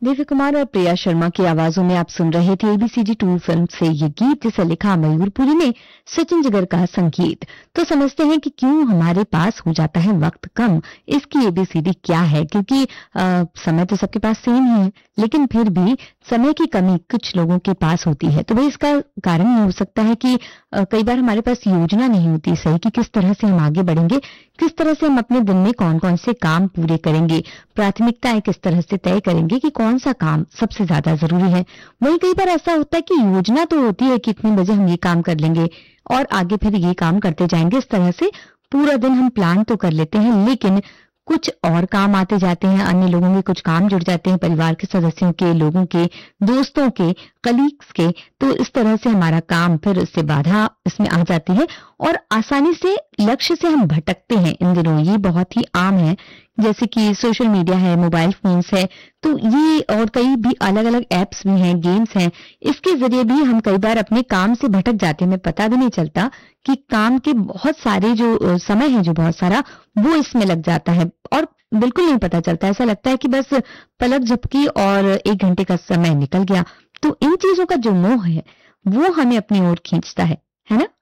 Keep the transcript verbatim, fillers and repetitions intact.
दिव्य कुमार और प्रिया शर्मा की आवाजों में आप सुन रहे थे एबीसीडी टू फिल्म से ये गीत, जिसे लिखा मयूरपुरी ने, सचिन जिगर का संगीत। तो समझते हैं कि क्यों हमारे पास हो जाता है वक्त कम, इसकी एबीसीडी क्या है। क्योंकि आ, समय तो सबके पास सेम ही है, लेकिन फिर भी समय की कमी कुछ लोगों के पास होती है। तो भाई इसका कारण ये हो सकता है कि आ, कई बार हमारे पास योजना नहीं होती सही कि किस तरह से हम आगे बढ़ेंगे, किस तरह से हम अपने दिन में कौन कौन से काम पूरे करेंगे, प्राथमिकताएं किस तरह से तय करेंगे कि कौन सा काम सबसे ज्यादा जरूरी है। वहीं कई बार ऐसा होता है कि योजना तो होती है कि इतने बजे हम ये काम कर लेंगे और आगे फिर ये काम करते जाएंगे, इस तरह से पूरा दिन हम प्लान तो कर लेते हैं, लेकिन कुछ और काम आते जाते हैं, अन्य लोगों के कुछ काम जुड़ जाते हैं, परिवार के सदस्यों के, लोगों के, दोस्तों के, कलीग्स के। तो इस तरह से हमारा काम फिर इससे बाधा इसमें आ जाती है और आसानी से लक्ष्य से हम भटकते हैं। इन दिनों ये बहुत ही आम है, जैसे कि सोशल मीडिया है, मोबाइल फोन्स है, तो ये और कई भी अलग अलग एप्स भी हैं, गेम्स हैं, इसके जरिए भी हम कई बार अपने काम से भटक जाते हैं। हमें पता भी नहीं चलता कि काम के बहुत सारे जो समय है, जो बहुत सारा वो इसमें लग जाता है और बिल्कुल नहीं पता चलता। ऐसा लगता है कि बस पलक झपकी और एक घंटे का समय निकल गया। तो इन चीजों का जो मोह है वो हमें अपनी ओर खींचता है, है ना?